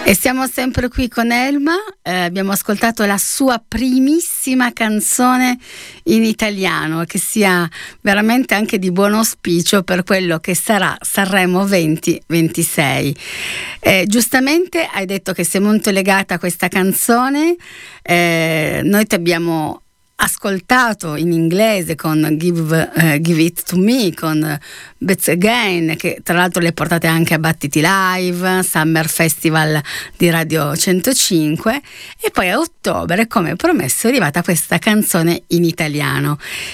E siamo sempre qui con Elma, abbiamo ascoltato la sua primissima canzone in italiano, che sia veramente anche di buon auspicio per quello che sarà Sanremo 2026. Giustamente hai detto che sei molto legata a questa canzone, noi ti abbiamo ascoltato in inglese con Give It To Me, con Bets Again, che tra l'altro le portate anche a Battiti Live, Summer Festival di Radio 105, e poi a ottobre, come promesso, è arrivata questa canzone in italiano.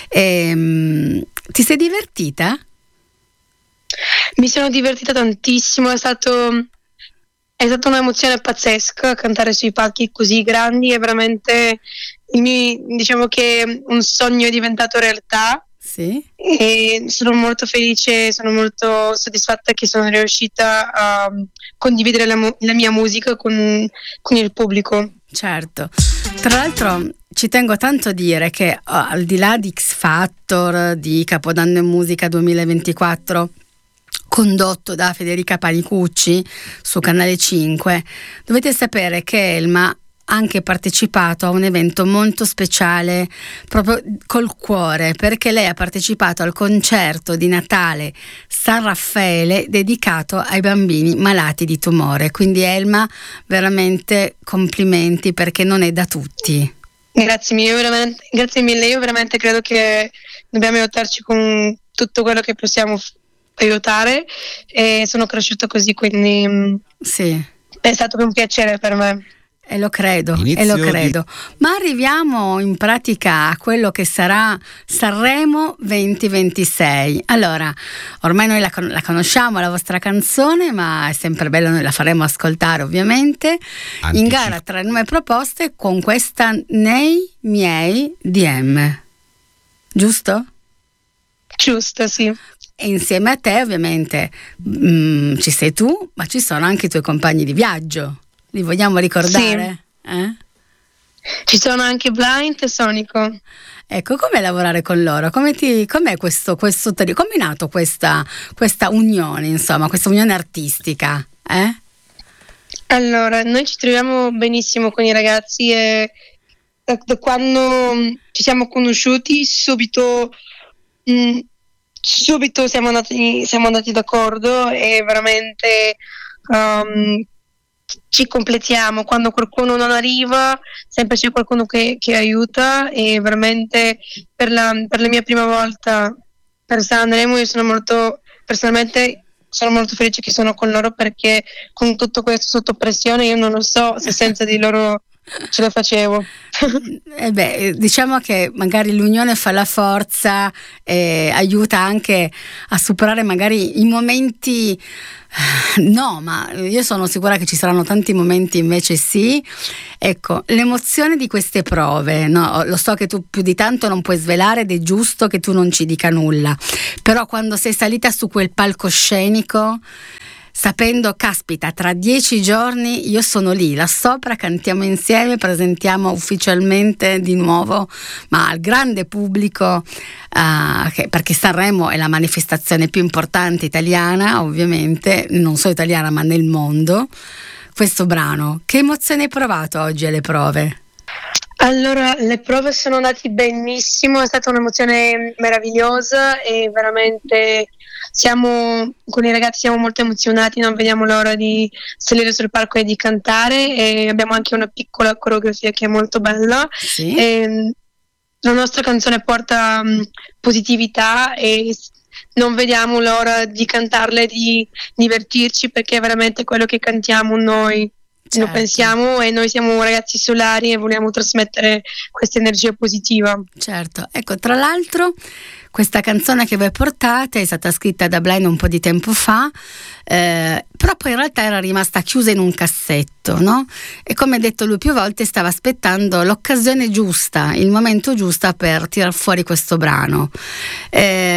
Ti sei divertita? Mi sono divertita tantissimo, è stata un'emozione pazzesca cantare sui palchi così grandi, è veramente diciamo che un sogno è diventato realtà. Sì. E sono molto felice, sono molto soddisfatta che sono riuscita a condividere la mia musica con il pubblico. Certo, tra l'altro ci tengo tanto a dire che al di là di X Factor, di Capodanno in Musica 2024 condotto da Federica Panicucci su Canale 5, dovete sapere che Elma ha anche partecipato a un evento molto speciale proprio col cuore, perché lei ha partecipato al concerto di Natale San Raffaele dedicato ai bambini malati di tumore. Quindi Elma, veramente complimenti, perché non è da tutti. Grazie mille, io veramente credo che dobbiamo aiutarci con tutto quello che possiamo aiutare, e sono cresciuta così, quindi sì, è stato un piacere per me. E lo credo. Ma arriviamo in pratica a quello che sarà Sanremo 2026. Allora, ormai noi la conosciamo, la vostra canzone, ma è sempre bello, noi la faremo ascoltare ovviamente. In gara tra le nuove proposte con questa Nei miei DM. Giusto? Giusto, sì. E insieme a te ovviamente ci sei tu, ma ci sono anche i tuoi compagni di viaggio. Li vogliamo ricordare? Sì. Ci sono anche Blind e Sonico. Ecco, come lavorare con loro? Com'è questo come è nato questa unione, insomma, questa unione artistica? Allora, noi ci troviamo benissimo con i ragazzi, e da quando ci siamo conosciuti subito siamo andati d'accordo, e veramente ci completiamo. Quando qualcuno non arriva, sempre c'è qualcuno che aiuta, e veramente per la mia prima volta per Sanremo io personalmente sono molto felice che sono con loro, perché con tutto questo sotto pressione io non lo so se senza di loro ce la facevo. Diciamo che magari l'unione fa la forza e aiuta anche a superare magari i momenti. No, ma io sono sicura che ci saranno tanti momenti invece sì. Ecco, l'emozione di queste prove, no? Lo so che tu più di tanto non puoi svelare ed è giusto che tu non ci dica nulla, però quando sei salita su quel palcoscenico, sapendo, caspita, tra 10 giorni io sono lì, là sopra, cantiamo insieme, presentiamo ufficialmente di nuovo, ma al grande pubblico, perché Sanremo è la manifestazione più importante italiana, ovviamente, non solo italiana ma nel mondo, questo brano. Che emozione hai provato oggi alle prove? Allora, le prove sono andate benissimo, è stata un'emozione meravigliosa, e veramente con i ragazzi siamo molto emozionati, non vediamo l'ora di salire sul palco e di cantare, e abbiamo anche una piccola coreografia che è molto bella. Sì. E la nostra canzone porta positività, e non vediamo l'ora di cantarla e di divertirci, perché è veramente quello che cantiamo noi. Certo. Lo pensiamo, e noi siamo ragazzi solari e vogliamo trasmettere questa energia positiva. Certo, ecco, tra l'altro questa canzone che voi portate è stata scritta da Blind un po' di tempo fa, però poi in realtà era rimasta chiusa in un cassetto, no? E come ha detto lui più volte, stava aspettando l'occasione giusta, il momento giusto per tirar fuori questo brano. È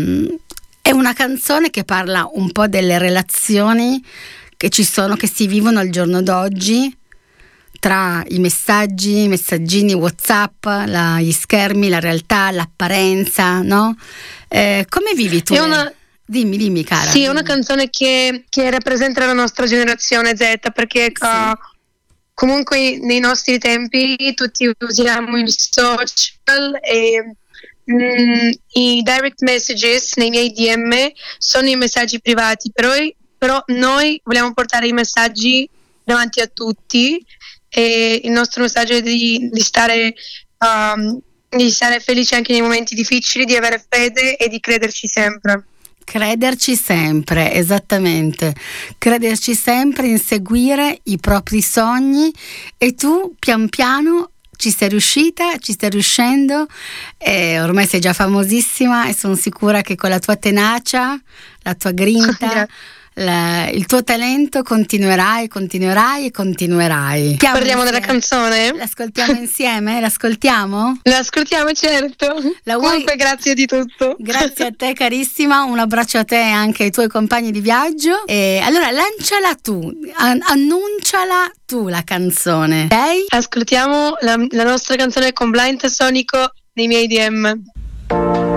una canzone che parla un po' delle relazioni che ci sono, che si vivono al giorno d'oggi, tra i messaggini WhatsApp, gli schermi, la realtà, l'apparenza, no? Come vivi tu? Dimmi cara. Sì, è una canzone che rappresenta la nostra generazione Z, perché comunque nei nostri tempi tutti usiamo i social e i direct messages nei miei DM sono i messaggi privati, però noi vogliamo portare i messaggi davanti a tutti, e il nostro messaggio è di stare felici anche nei momenti difficili, di avere fede e di crederci sempre. Crederci sempre, esattamente, crederci sempre, inseguire i propri sogni, e tu pian piano ci sei riuscita, ci stai riuscendo, e ormai sei già famosissima, e sono sicura che con la tua tenacia, la tua grinta, il tuo talento continuerai. Parliamo della canzone? L'ascoltiamo insieme? L'ascoltiamo? L'ascoltiamo, certo. Comunque grazie di tutto. Grazie a te carissima, un abbraccio a te e anche ai tuoi compagni di viaggio. E allora lanciala tu, annunciala tu la canzone, ok? Ascoltiamo la nostra canzone con Blind Sonico nei miei DM.